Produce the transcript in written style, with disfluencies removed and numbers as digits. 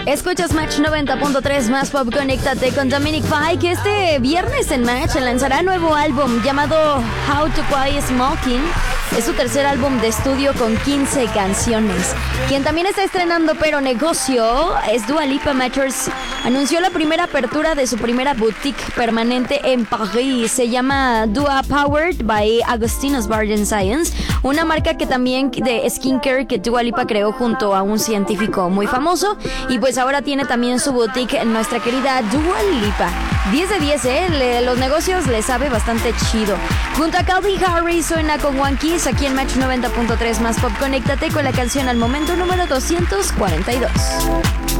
Escuchas Match 90.3 más pop. Conéctate con Dominic Fike, que este viernes en Match lanzará nuevo álbum llamado How to Quiet Smoking. Es su tercer álbum de estudio con 15 canciones. Quien también está estrenando pero negocio es Dua Lipa. Matters anunció la primera apertura de su primera boutique permanente en París. Se llama Dua Powered by Agostino's Garden Science, una marca que también de skincare que Dua Lipa creó junto a un científico muy famoso. Y pues ahora tiene también su boutique en nuestra querida Dua Lipa. 10 de 10, los negocios le sabe bastante chido. Junto a Calvin Harris suena con One Kiss aquí en Match 90.3 más pop. Conéctate con la canción al momento número 242.